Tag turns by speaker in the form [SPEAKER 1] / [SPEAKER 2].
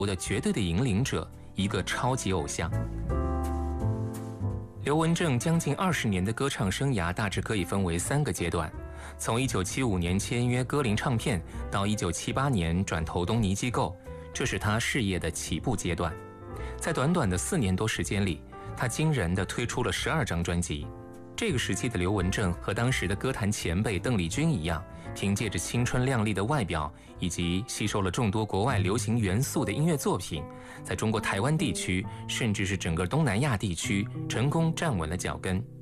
[SPEAKER 1] 的绝对的引领者，一个超级偶像。刘文正将近20年的歌唱生涯大致可以分为3个阶段，从1975年签约歌林唱片到1978年转投东尼机构，这是他事业的起步阶段。在短短的4年多时间里，他惊人地推出了12张专辑。这个时期的刘文正和当时的歌坛前辈邓丽君一样，凭借着青春靓丽的外表以及吸收了众多国外流行元素的音乐作品，在中国台湾地区甚至是整个东南亚地区成功站稳了脚跟。